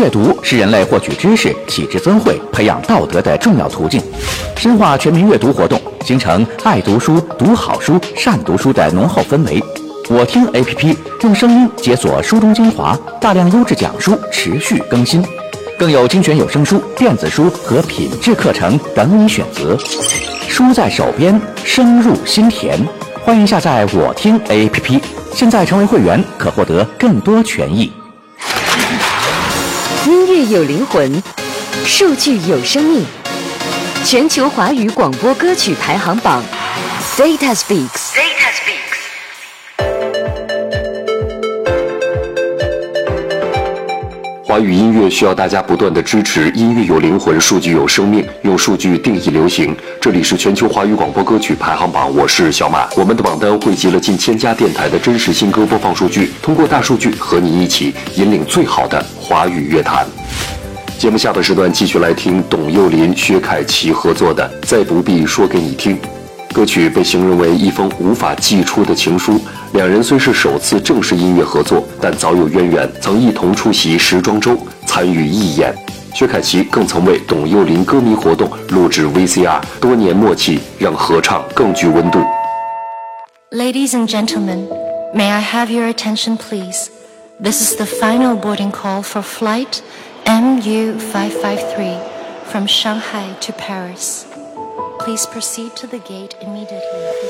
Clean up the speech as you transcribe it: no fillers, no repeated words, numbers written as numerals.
阅读是人类获取知识、启智增慧、培养道德的重要途径。深化全民阅读活动，形成爱读书、读好书、善读书的浓厚氛围。我听 APP 用声音解锁书中精华，大量优质讲书持续更新，更有精选有声书、电子书和品质课程等你选择。书在手边，声入心田。欢迎下载我听 APP， 现在成为会员可获得更多权益。 音乐有灵魂，数据有生命。全球华语广播歌曲排行榜 Data Speaks。 华语音乐需要大家不断的支持，音乐有灵魂，数据有生命，用数据定义流行。这里是全球华语广播歌曲排行榜，我是小马。我们的榜单汇集了近1000家电台的真实新歌播放数据，通过大数据和你一起引领最好的华语乐坛。节目下半时段继续来听董又霖、薛凯琪合作的《再不必说给你听》。歌曲被形容为一封无法寄出的情书，两人虽是首次正式音乐合作，但早有渊源，曾一同出席时装周，参与义演。薛凯琪更曾为董又霖歌迷活动录制 VCR， 多年默契让合唱更具温度。 Ladies and gentlemen, may I have your attention please? This is the final boarding call for flight MU553 from Shanghai to Paris. Please proceed to the gate immediately.